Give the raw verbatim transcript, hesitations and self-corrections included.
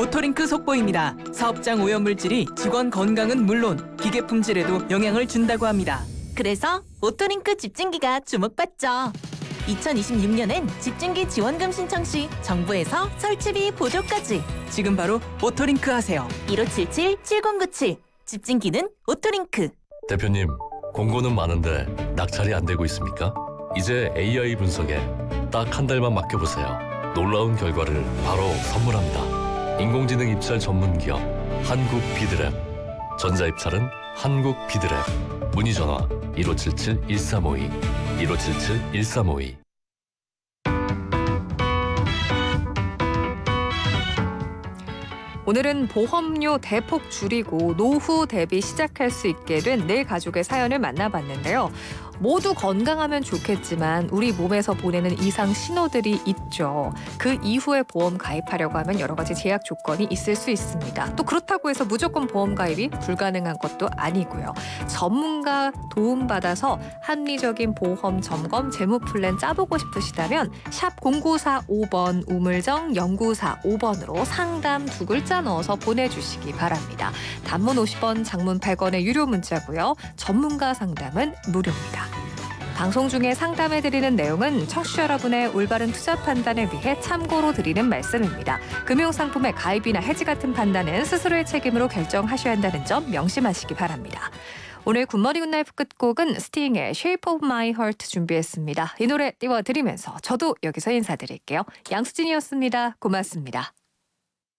오토링크 속보입니다. 사업장 오염물질이 직원 건강은 물론 기계 품질에도 영향을 준다고 합니다. 그래서 오토링크 집진기가 주목받죠. 이천이십육 년엔 집진기 지원금 신청 시 정부에서 설치비 보조까지. 지금 바로 오토링크 하세요. 일오칠칠 칠공구칠 집진기는 오토링크. 대표님, 공고는 많은데 낙찰이 안 되고 있습니까? 이제 에이아이 분석에 딱 한 달만 맡겨보세요. 놀라운 결과를 바로 선물합니다. 인공지능 입찰 전문 기업 한국 비드랩. 전자입찰은 한국 비드랩. 문의 전화 일오칠칠 일삼오이 일오칠칠 일삼오이. 오늘은 보험료 대폭 줄이고 노후 대비 시작할 수 있게 된 네 가족의 사연을 만나봤는데요. 모두 건강하면 좋겠지만 우리 몸에서 보내는 이상 신호들이 있죠. 그 이후에 보험 가입하려고 하면 여러 가지 제약 조건이 있을 수 있습니다. 또 그렇다고 해서 무조건 보험 가입이 불가능한 것도 아니고요. 전문가 도움받아서 합리적인 보험 점검 재무 플랜 짜보고 싶으시다면 샵 공구사오 번 우물정 영구사오 번으로 상담 두 글자 넣어서 보내주시기 바랍니다. 단문 오십 원, 장문 백 원의 유료 문자고요. 전문가 상담은 무료입니다. 방송 중에 상담해드리는 내용은 청취자 여러분의 올바른 투자 판단을 위해 참고로 드리는 말씀입니다. 금융상품의 가입이나 해지 같은 판단은 스스로의 책임으로 결정하셔야 한다는 점 명심하시기 바랍니다. 오늘 굿모닝 굿나잇 끝곡은 스팅의 Shape of My Heart 준비했습니다. 이 노래 띄워드리면서 저도 여기서 인사드릴게요. 양수진이었습니다. 고맙습니다.